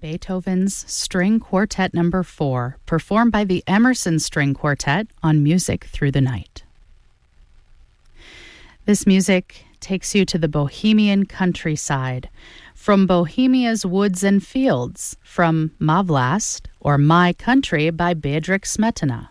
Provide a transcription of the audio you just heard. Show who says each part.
Speaker 1: Beethoven's String Quartet No. 4, performed by the Emerson String Quartet on Music Through the Night. This music takes you to the Bohemian countryside, from Bohemia's woods and fields, from Ma Vlast, or My Country by Bedřich Smetana.